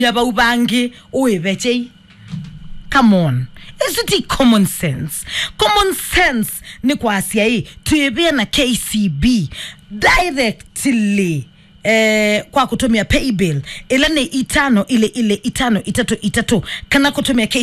yaba ubangi uyibeche. Come on. Is it common sense? Common sense ni kwasiya hii tuyebea na KCB directly kwa kutumia pay bill ile itano itatu kana kutumia KCB